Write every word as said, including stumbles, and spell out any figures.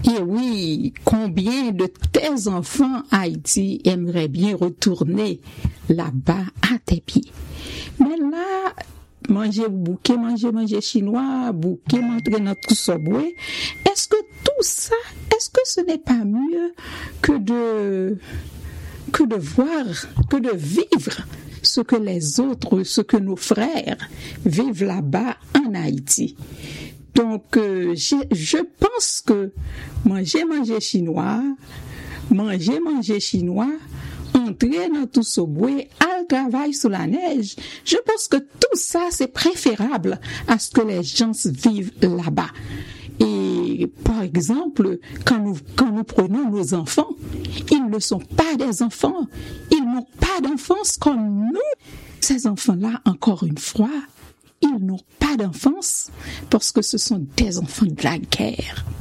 Et oui, combien de tes enfants Haïti aimeraient bien retourner là-bas à tes pieds. Mais là, manger bouquet, manger, manger chinois, bouquet, manger dans tout subway, est-ce que tout ça, est-ce que ce n'est pas mieux que de, que de voir, que de vivre ce que les autres, ce que nos frères vivent là-bas en Haïti? Donc, euh, je, je pense que manger, manger chinois, manger, manger chinois, entrer dans tout ce bois, al travail sous la neige, je pense que tout ça, c'est préférable à ce que les gens vivent là-bas. Et par exemple, quand nous, quand nous prenons nos enfants, ils ne sont pas des enfants. Ils n'ont pas d'enfance comme nous. Ces enfants-là, encore une fois, ils n'ont pas d'enfance parce que ce sont des enfants de la guerre.